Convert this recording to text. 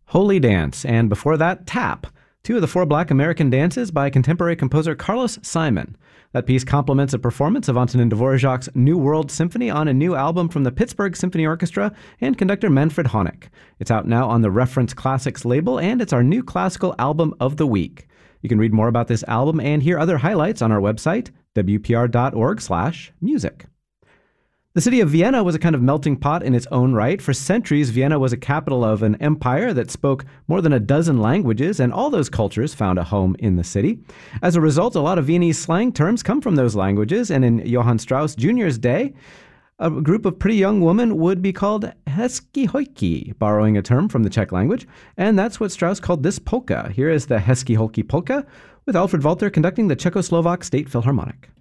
Holy Dance, and before that, Tap, two of the four Black American dances by contemporary composer Carlos Simon. That piece complements a performance of Antonin Dvorak's New World Symphony on a new album from the Pittsburgh Symphony Orchestra and conductor Manfred Honeck. It's out now on the Reference Classics label, and it's our new classical album of the week. You can read more about this album and hear other highlights on our website, wpr.org/music. The city of Vienna was a kind of melting pot in its own right. For centuries, Vienna was a capital of an empire that spoke more than a dozen languages, and all those cultures found a home in the city. As a result, a lot of Viennese slang terms come from those languages, and in Johann Strauss Jr.'s day, a group of pretty young women would be called hezky holky, borrowing a term from the Czech language, and that's what Strauss called this polka. Here is the hezky holky polka, with Alfred Walter conducting the Czechoslovak State Philharmonic.